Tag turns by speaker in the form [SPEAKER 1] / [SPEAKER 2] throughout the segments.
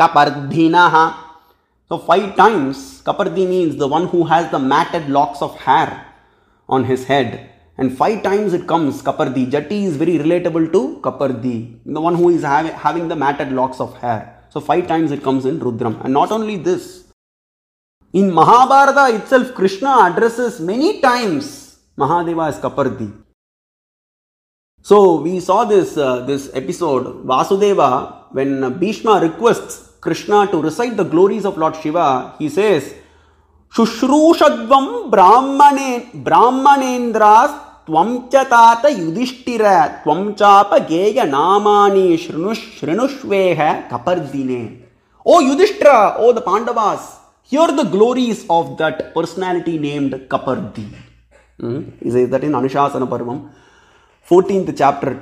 [SPEAKER 1] Kapardhinaha. So 5 times Kapardi means the one who has the matted locks of hair on his head. And 5 times it comes Kapardi. Jati is very relatable to Kapardi, the one who is having the matted locks of hair. So 5 times it comes in Rudram. And not only this, in Mahabharata itself, Krishna addresses many times Mahadeva as Kapardi. So we saw this episode, Vasudeva, when Bhishma requests Krishna to recite the glories of Lord Shiva, he says, Shushrushadvam brahmanendras Tvamcha tata yudhishtira tvamchapa geya namani shrinushveha kapardine. O Yudhishthira, O the Pandavas, hear the glories of that personality named Kapardi. He says that in Anushasana Parvam, 14th chapter,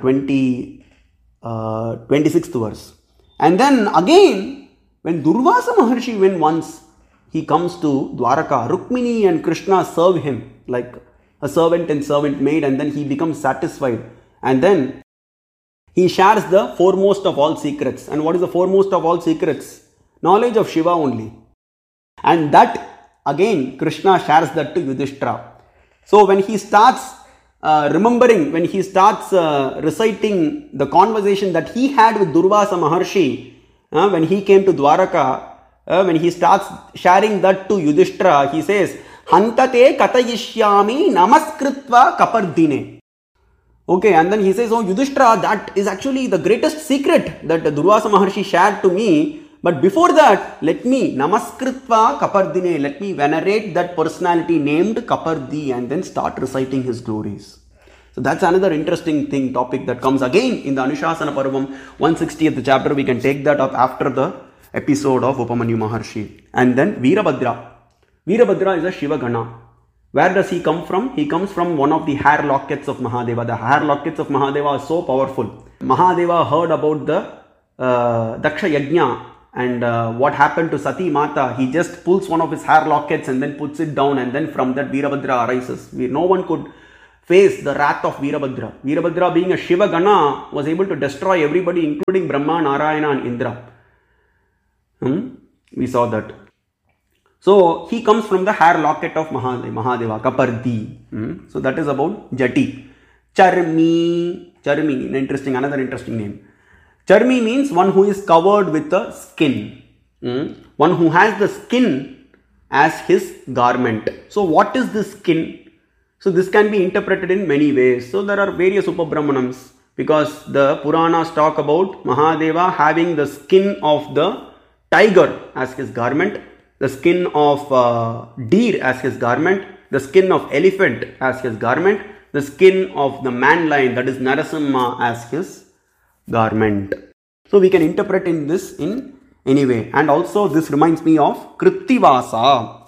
[SPEAKER 1] 26th verse. And then again, when Durvasa Maharshi went once, he comes to Dwaraka, Rukmini and Krishna serve him like a servant and servant maid, and then he becomes satisfied. And then he shares the foremost of all secrets. And what is the foremost of all secrets? Knowledge of Shiva only. And that again, Krishna shares that to Yudhishthira. So when he starts when he starts reciting the conversation that he had with Durvasa Maharshi, when he came to Dwaraka, when he starts sharing that to Yudhishthira, he says, Hantate katayishyami namaskritva kapardine. Okay, and then he says, oh Yudhishthira, that is actually the greatest secret that Durvasa Maharshi shared to me. But before that, let me namaskritva kapardine, let me venerate that personality named Kapardi and then start reciting his glories. So that's another interesting topic that comes again in the Anushasana Parvam, 160th chapter. We can take that up after the episode of Upamanyu Maharshi. And then Virabhadra. Virabhadra is a Shiva Gana. Where does he come from? He comes from one of the hair lockets of Mahadeva. The hair lockets of Mahadeva are so powerful. Mahadeva heard about the Daksha Yajna and what happened to Sati Mata. He just pulls one of his hair lockets and then puts it down, and then from that Virabhadra arises. No one could face the wrath of Virabhadra. Virabhadra, being a Shiva Gana, was able to destroy everybody including Brahma, Narayana and Indra. We saw that. So he comes from the hair locket of Mahadeva, Kapardi. So that is about Jati. Charmi, another interesting name. Charmi means one who is covered with a skin. One who has the skin as his garment. So what is this skin? So this can be interpreted in many ways. So there are various Upabrahmanams, because the Puranas talk about Mahadeva having the skin of the tiger as his garment, the skin of deer as his garment, the skin of elephant as his garment, the skin of the man lion, that is Narasimha, as his garment. So we can interpret in this in any way. And also this reminds me of Krittivasa.